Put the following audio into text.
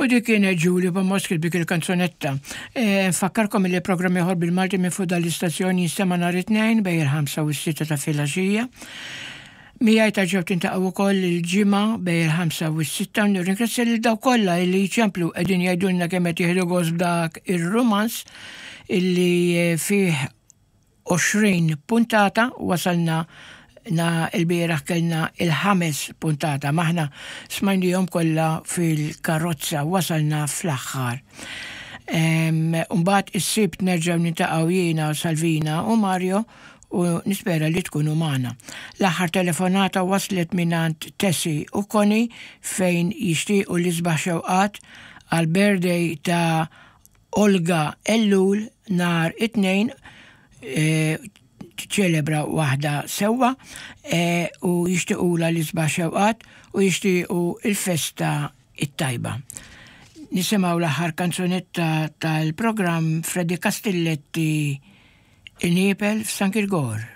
U dik kienet Ġuli Pomoski bik il-kanzonetta. Fakkarkom li programm ieħor bil-Malti minn fuq dal-istazzjoni jinstema' nhar it-tnejn bejn il-5 u s-6 ta' filgħaxija. Mijaj tarġgħu tintaqgħu wkoll il-ġimgħa bejn il-5 u s-6 u nirringrazzja lil daw kollha li jċemplu qegħdin jgħidulna kemm qed jieħdu gost b'dak ir-rumans illi fih 20 puntata wasalna il-bieraħ kellna il-5 puntata. Maħna smajnijom kollha fil-karozza wasalna fl-aħħar. Mbagħad is-sibt nerġgħu nintaqgħu jiena Salvina u Mario u nispera li tkunu magħna. L-aħħar telefonata waslet minant Tessi u Koni fejn jixtiequ li sbaħ xewqat għal birthday ta' Olga Ellul nhar it-tnejn ċelebra waħda sewwa u jixtiequla li sbaħ xewqat u jixtiequ il-festa it-tajba. Nisimgħu l-aħħar kanzunetta tal-programm Freddy Castelletti Il-Niepel f'San Kirgor.